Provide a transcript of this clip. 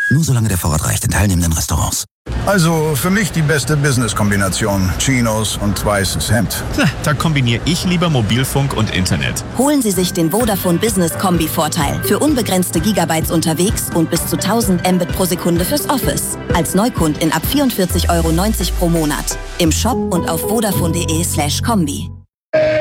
Nur solange der Vorrat reicht in teilnehmenden Restaurants. Also für mich die beste Business-Kombination. Chinos und weißes Hemd. Da kombiniere ich lieber Mobilfunk und Internet. Holen Sie sich den Vodafone Business Kombi-Vorteil für unbegrenzte Gigabytes unterwegs und bis zu 1000 Mbit pro Sekunde fürs Office. Als Neukundin ab 44,90 € pro Monat. Im Shop und auf vodafone.de/kombi.